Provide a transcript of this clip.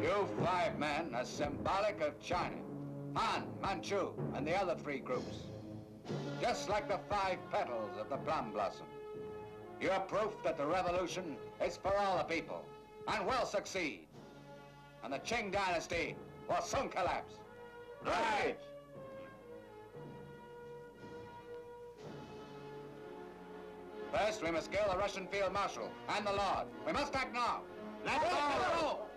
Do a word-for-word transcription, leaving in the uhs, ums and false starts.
You five men are symbolic of China, Han, Manchu, and the other three groups. Just like the five petals of the plum blossom. You're proof that the revolution is for all the people and will succeed. And the Qing dynasty will soon collapse. Right! First, we must kill the Russian field marshal and the Lord. We must act now. Let's go!